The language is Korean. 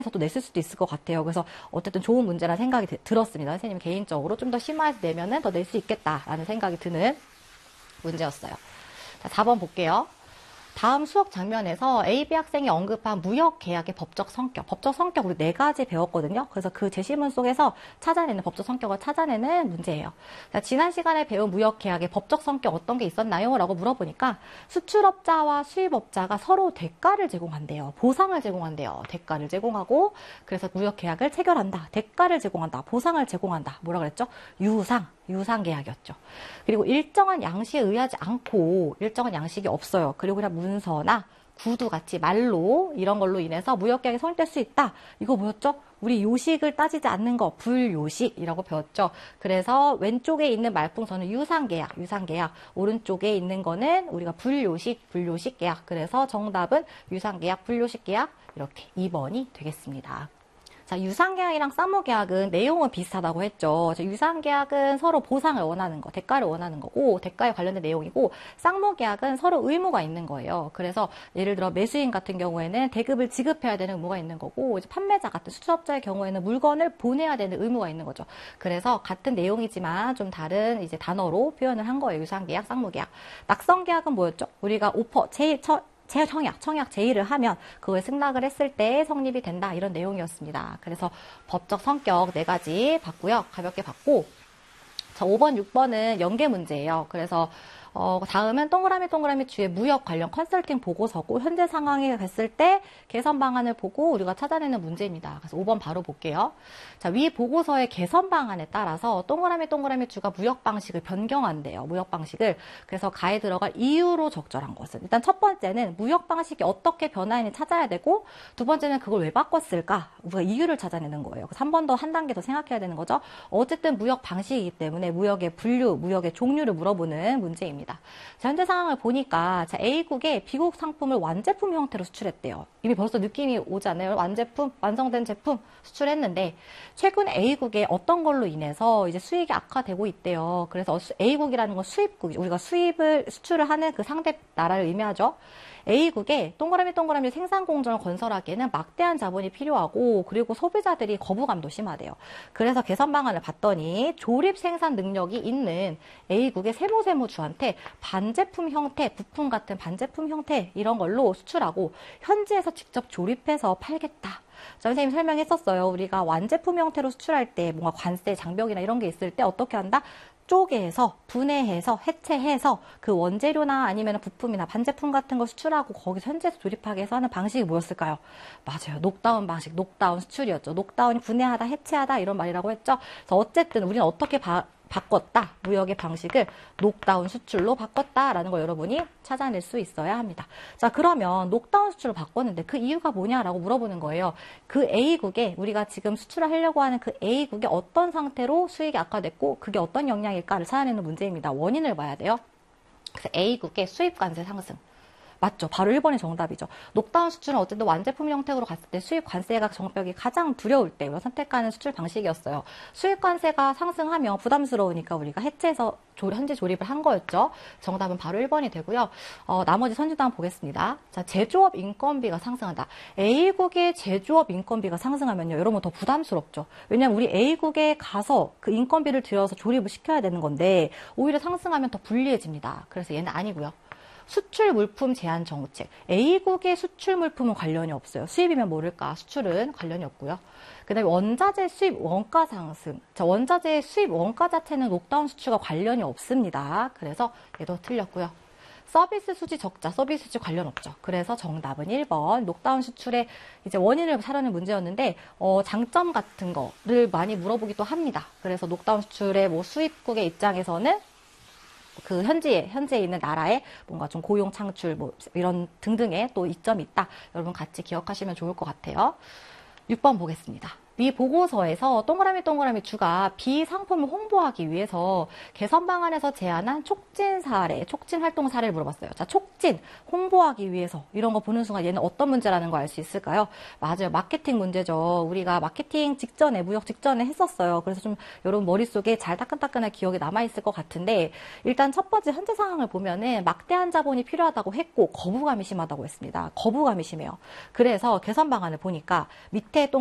또 냈을 수도 있을 것 같아요. 그래서 어쨌든 좋은 문제라는 생각이 들었습니다. 선생님 개인적으로 좀 더 심화해서 내면은 더 낼 수 있겠다라는 생각이 드는 문제였어요. 자, 4번 볼게요. 다음 수업 장면에서 AB 학생이 언급한 무역 계약의 법적 성격 우리 4가지 배웠거든요. 그래서 그 제시문 속에서 찾아내는 법적 성격을 찾아내는 문제예요. 자, 지난 시간에 배운 무역 계약의 법적 성격 어떤 게 있었나요? 라고 물어보니까 수출업자와 수입업자가 서로 대가를 제공한대요. 보상을 제공한대요. 대가를 제공하고 그래서 무역 계약을 체결한다. 대가를 제공한다. 보상을 제공한다. 뭐라 그랬죠? 유상 계약이었죠. 그리고 일정한 양식에 의하지 않고 일정한 양식이 없어요. 그리고 그냥 문서나 구두 같이 말로 이런 걸로 인해서 무역계약이 성립될 수 있다. 이거 뭐였죠? 우리 요식을 따지지 않는 거 불요식이라고 배웠죠. 그래서 왼쪽에 있는 말풍선은 유상계약. 오른쪽에 있는 거는 우리가 불요식계약. 그래서 정답은 유상계약, 불요식계약 이렇게 2번이 되겠습니다. 자, 유상계약이랑 쌍무계약은 내용은 비슷하다고 했죠. 유상계약은 서로 보상을 원하는 거, 대가를 원하는 거고, 대가에 관련된 내용이고, 쌍무계약은 서로 의무가 있는 거예요. 그래서 예를 들어 매수인 같은 경우에는 대급을 지급해야 되는 의무가 있는 거고, 이제 판매자 같은 수출업자의 경우에는 물건을 보내야 되는 의무가 있는 거죠. 그래서 같은 내용이지만 좀 다른 이제 단어로 표현을 한 거예요. 유상계약, 쌍무계약. 낙성계약은 뭐였죠? 우리가 오퍼, 청약 제의를 하면 그걸 승낙을 했을 때 성립이 된다 이런 내용이었습니다. 그래서 법적 성격 4가지 봤고요. 가볍게 봤고 자 5번 6번은 연계 문제예요. 그래서 다음은 동그라미 주의 무역 관련 컨설팅 보고서고 현재 상황에 갔을 때 개선 방안을 보고 우리가 찾아내는 문제입니다. 그래서 5번 바로 볼게요. 자, 위 보고서의 개선 방안에 따라서 동그라미 주가 무역 방식을 변경한대요. 무역 방식을. 그래서 가에 들어갈 이유로 적절한 것은 일단 첫 번째는 무역 방식이 어떻게 변화했는지 찾아야 되고 두 번째는 그걸 왜 바꿨을까? 우리가 이유를 찾아내는 거예요. 그래서 한 번 더 한 단계 더 생각해야 되는 거죠. 어쨌든 무역 방식이기 때문에 무역의 분류, 무역의 종류를 물어보는 문제입니다. 자, 현재 상황을 보니까 자, A국에 B국 상품을 완제품 형태로 수출했대요. 이미 벌써 느낌이 오잖아요. 완제품, 완성된 제품 수출했는데 최근 A국에 어떤 걸로 인해서 이제 수익이 악화되고 있대요. 그래서 A국이라는 건 수입국, 우리가 수출을 하는 그 상대 나라를 의미하죠. A국에 동그라미 생산 공정을 건설하기에는 막대한 자본이 필요하고 그리고 소비자들이 거부감도 심하대요. 그래서 개선 방안을 봤더니 조립 생산 능력이 있는 A국의 세무주한테 반제품 형태, 부품 같은 반제품 형태 이런 걸로 수출하고 현지에서 직접 조립해서 팔겠다. 자, 선생님 설명했었어요. 우리가 완제품 형태로 수출할 때 뭔가 관세, 장벽이나 이런 게 있을 때 어떻게 한다? 쪼개서 분해해서 해체해서 그 원재료나 아니면 부품이나 반제품 같은 거 수출하고 거기서 현지에서 조립하게 해서 하는 방식이 뭐였을까요? 맞아요. 녹다운 방식, 녹다운 수출이었죠. 녹다운이 분해하다, 해체하다 이런 말이라고 했죠. 그래서 어쨌든 우리는 어떻게 바꿨다. 무역의 방식을 녹다운 수출로 바꿨다라는 걸 여러분이 찾아낼 수 있어야 합니다. 자, 그러면 녹다운 수출로 바꿨는데 그 이유가 뭐냐라고 물어보는 거예요. 그 A국에 우리가 지금 수출을 하려고 하는 그 A국에 어떤 상태로 수익이 악화됐고 그게 어떤 영향일까를 찾아내는 문제입니다. 원인을 봐야 돼요. 그래서 A국의 수입관세 상승. 맞죠. 바로 1번이 정답이죠. 녹다운 수출은 어쨌든 완제품 형태로 갔을 때 수입 관세가 정벽이 가장 두려울 때 우리가 선택하는 수출 방식이었어요. 수입 관세가 상승하면 부담스러우니까 우리가 해체해서 현지 조립을 한 거였죠. 정답은 바로 1번이 되고요. 나머지 선진도 한번 보겠습니다. 자, 제조업 인건비가 상승한다. A국의 제조업 인건비가 상승하면요. 여러분 더 부담스럽죠. 왜냐면 우리 A국에 가서 그 인건비를 들여서 조립을 시켜야 되는 건데 오히려 상승하면 더 불리해집니다. 그래서 얘는 아니고요. 수출 물품 제한 정책. A국의 수출 물품은 관련이 없어요. 수입이면 모를까. 수출은 관련이 없고요. 그 다음에 원자재 수입 원가 상승. 자, 원자재 수입 원가 자체는 녹다운 수출과 관련이 없습니다. 그래서 얘도 틀렸고요. 서비스 수지 적자, 서비스 수지 관련 없죠. 그래서 정답은 1번. 녹다운 수출의 이제 원인을 찾아내는 문제였는데, 장점 같은 거를 많이 물어보기도 합니다. 그래서 녹다운 수출의 뭐 수입국의 입장에서는 그 현지에 있는 나라에 뭔가 좀 고용 창출 뭐 이런 등등의 또 이점이 있다. 여러분 같이 기억하시면 좋을 것 같아요. 6번 보겠습니다. 이 보고서에서 동그라미 주가 비상품을 홍보하기 위해서 개선 방안에서 제안한 촉진 사례, 촉진 활동 사례를 물어봤어요. 자, 촉진, 홍보하기 위해서 이런 거 보는 순간 얘는 어떤 문제라는 거 알 수 있을까요? 맞아요. 마케팅 문제죠. 우리가 마케팅 직전에, 무역 직전에 했었어요. 그래서 좀 여러분 머릿속에 잘 따끈따끈한 기억이 남아있을 것 같은데 일단 첫 번째 현재 상황을 보면은 막대한 자본이 필요하다고 했고 거부감이 심하다고 했습니다. 거부감이 심해요. 그래서 개선 방안을 보니까 밑에